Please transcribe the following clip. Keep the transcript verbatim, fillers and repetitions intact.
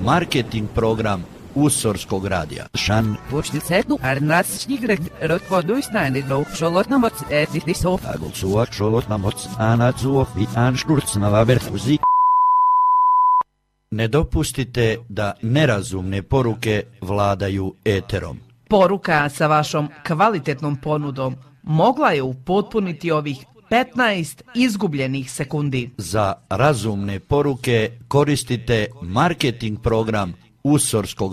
marketing program Usorskog radija. Šan Počnicetu arnatsnigret rotvoduisnani do šolotnamoc etisov. Agolsuak šolotnamoc anacuov i anšturcnavaberfuzi. Ne dopustite da nerazumne poruke vladaju eterom. Poruka sa vašom kvalitetnom ponudom mogla je upotpuniti ovih petnaest izgubljenih sekundi. Za razumne poruke koristite marketing program Usorskog